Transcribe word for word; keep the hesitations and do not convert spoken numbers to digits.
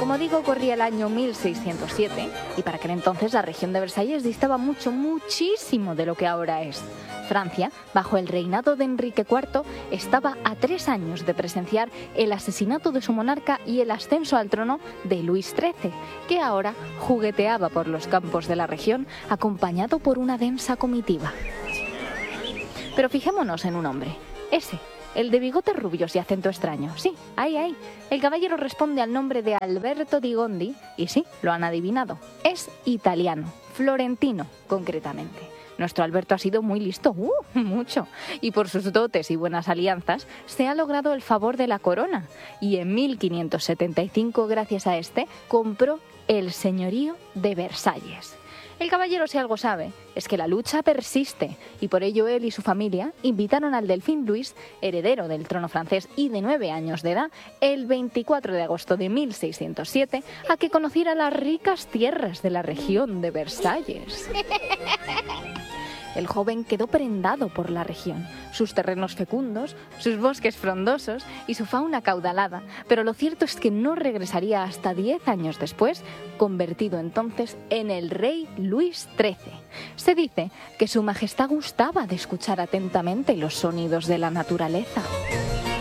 Como digo, corría el año mil seiscientos siete y para aquel entonces la región de Versalles distaba mucho, muchísimo de lo que ahora es. Francia, bajo el reinado de Enrique cuarto, estaba a tres años de presenciar el asesinato de su monarca y el ascenso al trono de Luis trece, que ahora jugueteaba por los campos de la región acompañado por una densa comitiva. Pero fijémonos en un hombre, ese, el de bigotes rubios y acento extraño. Sí, ahí, ahí. El caballero responde al nombre de Alberto di Gondi y sí, lo han adivinado. Es italiano, florentino concretamente. Nuestro Alberto ha sido muy listo, uh, mucho, y por sus dotes y buenas alianzas se ha logrado el favor de la corona. Y en mil quinientos setenta y cinco, gracias a este, compró el señorío de Versalles. El caballero, si algo sabe, es que la lucha persiste y por ello él y su familia invitaron al delfín Luis, heredero del trono francés y de nueve años de edad, el veinticuatro de agosto de mil seiscientos siete, a que conociera las ricas tierras de la región de Versalles. El joven quedó prendado por la región, sus terrenos fecundos, sus bosques frondosos y su fauna caudalada, pero lo cierto es que no regresaría hasta diez años después, convertido entonces en el rey Luis trece. Se dice que su majestad gustaba de escuchar atentamente los sonidos de la naturaleza.